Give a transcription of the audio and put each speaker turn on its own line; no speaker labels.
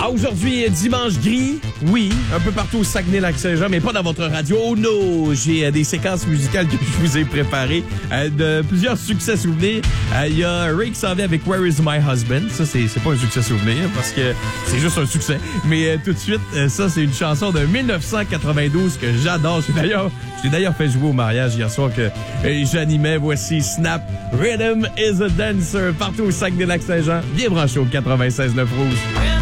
Aujourd'hui, dimanche gris, oui, un peu partout au Saguenay-Lac-Saint-Jean, mais pas dans votre radio. Oh no! J'ai des séquences musicales que je vous ai préparées, de plusieurs succès souvenirs. Il y a Ray qui s'en vient avec Where is my husband? Ça, c'est pas un succès souvenir, parce que c'est juste un succès. Mais tout de suite, ça, c'est une chanson de 1992 que j'adore. J'ai d'ailleurs fait jouer au mariage hier soir que j'animais. Voici Snap, Rhythm is a Dancer, partout au Saguenay-Lac-Saint-Jean. Bien branché au 96.9 Rouge.